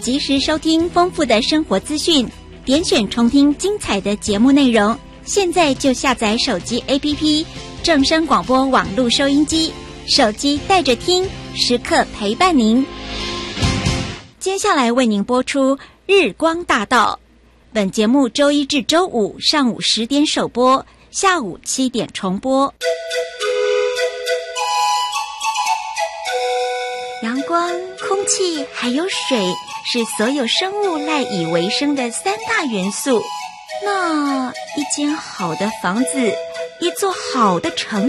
及时收听丰富的生活资讯，点选重听精彩的节目内容。现在就下载手机 APP 正声广播网络收音机，手机带着听，时刻陪伴您。接下来为您播出日光大道，本节目周一至周五上午10点首播，下午7点重播。阳光、空气还有水是所有生物赖以为生的3大元素。那一间好的房子，一座好的城